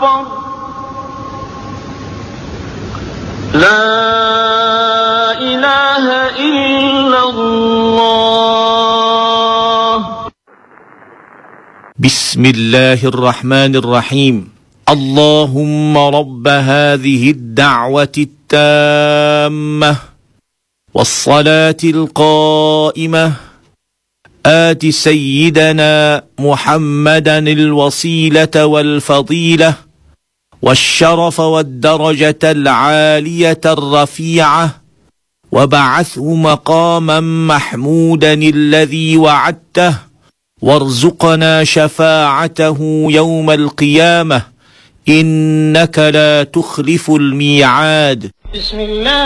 أكبر. لا إله إلا الله. بسم الله الرحمن الرحيم. اللهم رب هذه الدعوة التامة والصلاة القائمة آت سيدنا محمدا الوسيلة والفضيلة والشرف والدرجة العالية الرفيعة وابعثه مقاما محمودا الذي وعدته وارزقنا شفاعته يوم القيامة إنك لا تخلف الميعاد. بسم الله